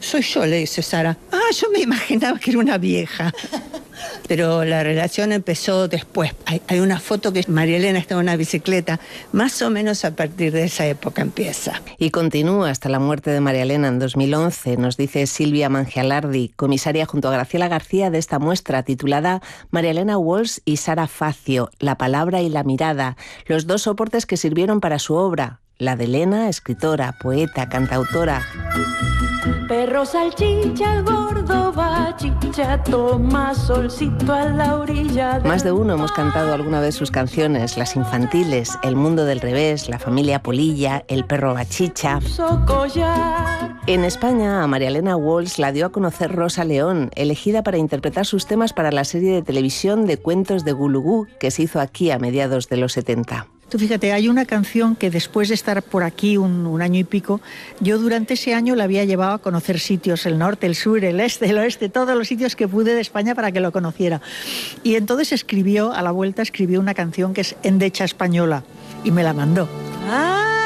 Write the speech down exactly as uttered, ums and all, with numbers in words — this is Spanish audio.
soy yo, le dice Sara. Ah, yo me imaginaba que era una vieja. Pero la relación empezó después. Hay, hay una foto que María Elena está en una bicicleta, más o menos a partir de esa época empieza. Y continúa hasta la muerte de María Elena en dos mil once, nos dice Silvia Mangialardi, comisaria junto a Graciela García de esta muestra titulada María Elena Walsh y Sara Facio, la palabra y la mirada, los dos soportes que sirvieron para su obra. La de Elena, escritora, poeta, cantautora. Perro salchicha, gordo bachicha, toma solcito a la orilla. Más de uno hemos cantado alguna vez sus canciones, las infantiles, El mundo del revés, La familia Polilla, El perro bachicha. En España, a María Elena Walsh la dio a conocer Rosa León, elegida para interpretar sus temas para la serie de televisión de cuentos de Gulugú, que se hizo aquí a mediados de los setenta. Tú fíjate, hay una canción que después de estar por aquí un, un año y pico, yo durante ese año la había llevado a conocer sitios, el norte, el sur, el este, el oeste, todos los sitios que pude de España para que lo conociera. Y entonces escribió, a la vuelta escribió una canción que es Endecha Española y me la mandó. ¡Ah!